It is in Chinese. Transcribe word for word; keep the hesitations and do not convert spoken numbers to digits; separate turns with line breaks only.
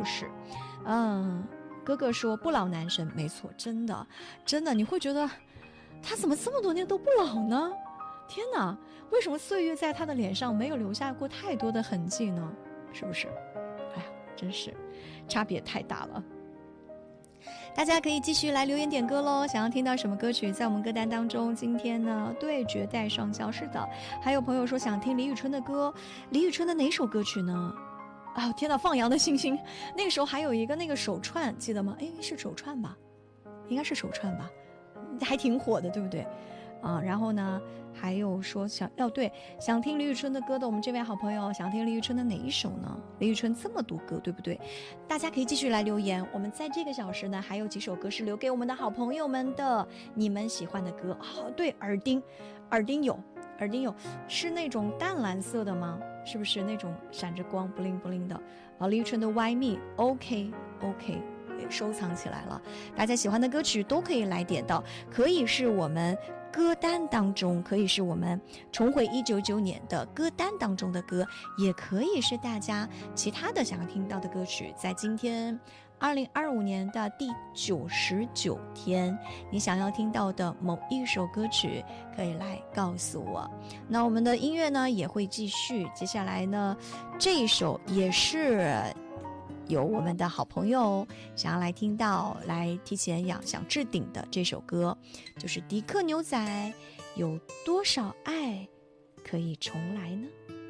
故事。嗯，哥哥说不老男神，没错，真的真的，你会觉得他怎么这么多年都不老呢？天哪，为什么岁月在他的脸上没有留下过太多的痕迹呢？是不是？哎呀，真是差别太大了。大家可以继续来留言点歌咯，想要听到什么歌曲在我们歌单当中。今天呢，对，绝代双骄，是的。还有朋友说想听李宇春的歌，李宇春的哪首歌曲呢？啊，天哪，放羊的星星，那个时候还有一个那个手串，记得吗？诶，是手串吧，应该是手串吧，还挺火的，对不对啊？然后呢，还有说想要、哦、对想听李宇春的歌的我们这位好朋友，想听李宇春的哪一首呢？李宇春这么多歌，对不对？大家可以继续来留言。我们在这个小时呢，还有几首歌是留给我们的好朋友们的，你们喜欢的歌。哦，对，耳钉，耳钉有，耳钉有，是那种淡蓝色的吗？是不是那种闪着光 bling bling 的啊？李宇春的 Why Me OK OK 也收藏起来了。大家喜欢的歌曲都可以来点到，可以是我们歌单当中，可以是我们重回一九九年的歌单当中的歌，也可以是大家其他的想要听到的歌曲。在今天二零二五年的第九十九天，你想要听到的某一首歌曲可以来告诉我。那我们的音乐呢也会继续，接下来呢这一首也是有我们的好朋友想要来听到，来提前要想置顶的这首歌，就是迪克牛仔，有多少爱可以重来呢？